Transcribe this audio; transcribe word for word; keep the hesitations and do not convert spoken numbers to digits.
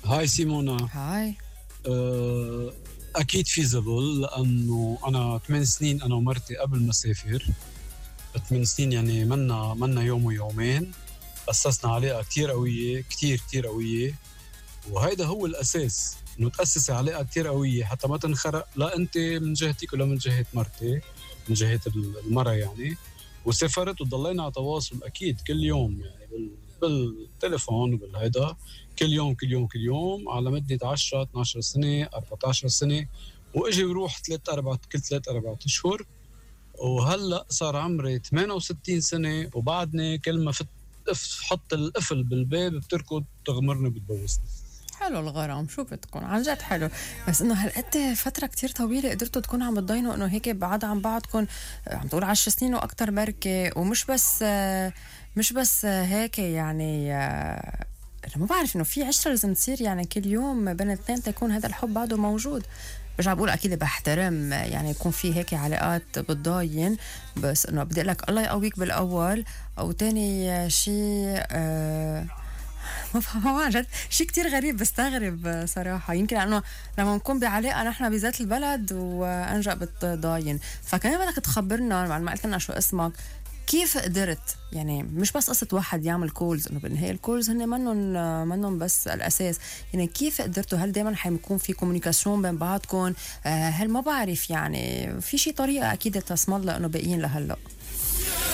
هاي سيمونا. هاي. أه اكيد فيزبل، لانه انا ثمان سنين انا ومرتي قبل ما اسافر. ثمان سنين يعني منا منا يوم ويومين، اسسنا علاقه كتير قويه كتير كتير قويه، وهيدا هو الاساس، انه تاسسي علاقه كتير قويه حتى ما تنخرق، لا انت من جهتك ولا من جهه مرتي، من جهه المراه يعني. وسافرت وضلينا على تواصل اكيد كل يوم، يعني بال بالتليفون وبالهيدا، كل يوم كل يوم كل يوم على مدة عشرة اثني عشر سنة أربعة عشر سنة، واجي وروح ثلاث أربعة كل ثلاث أربعة أشهر. وهلأ صار عمري ثمانية وستين سنة وبعدني كل ما فت حط القفل بالباب بتركض تغمرني بتبوسني. حلو الغرام، شو بدكم عن جد حلو، بس انه هالقد فتره كتير طويله قدرتوا تكونوا عم تضاينوا انه هيك بعاد عن بعضكم، عم تقول عشر سنين واكثر بركه، ومش بس مش بس هيك يعني. انا ما بعرف انه في عشره لازم تصير يعني كل يوم بين الاثنين تكون هذا الحب بعده موجود. برجع بقول اكيد بحترم يعني يكون في هيك علاقات بتضاين، بس انه بدي اقول لك الله يقويك بالاول، او تاني شيء آه ما فهم عن جد شيء كتير غريب، بستغرب صراحة. يمكن لأنه لما نكون بعلاقة نحن بذات البلد وأنجأ بتضاين، فكمان بدك تخبرنا بعد ما قلت لنا شو اسمك، كيف قدرت يعني مش بس قصة واحد يعمل كولز، إنه بالنهاية الكولز هن منن منن بس الأساس، يعني كيف قدرتوا؟ هل دايما حيكون في كومونيكاسيون بين بعضكم؟ آه هل ما بعرف يعني في شي طريقة أكيد تصمد له إنه باقيين لهلأ؟